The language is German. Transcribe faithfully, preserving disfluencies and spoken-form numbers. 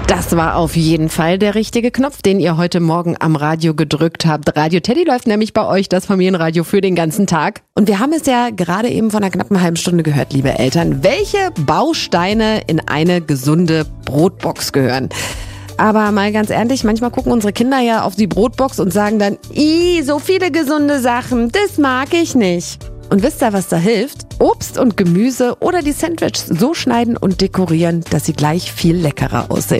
Das war auf jeden Fall der richtige Knopf, den ihr heute Morgen am Radio gedrückt habt. Radio Teddy läuft nämlich bei euch, das Familienradio für den ganzen Tag. Und wir haben es ja gerade eben von einer knappen halben Stunde gehört, liebe Eltern, welche Bausteine in eine gesunde Brotbox gehören. Aber mal ganz ehrlich, manchmal gucken unsere Kinder ja auf die Brotbox und sagen dann, ih, so viele gesunde Sachen, das mag ich nicht. Und wisst ihr, was da hilft? Obst und Gemüse oder die Sandwiches so schneiden und dekorieren, dass sie gleich viel leckerer aussehen.